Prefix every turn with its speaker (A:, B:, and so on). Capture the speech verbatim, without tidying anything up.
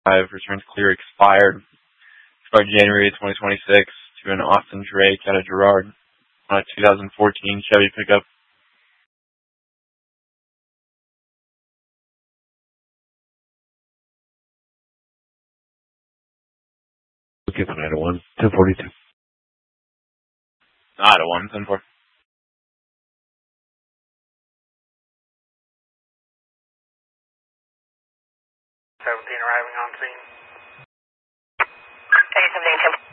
A: five returns clear expired. Expired January twenty twenty-six to an Austin Drake out of Girard on a two thousand fourteen Chevy pickup.
B: Okay, for nine oh one, ten forty-two.
A: nine oh one, ten four.
C: seventeen arriving on scene. eight seventeen, ten.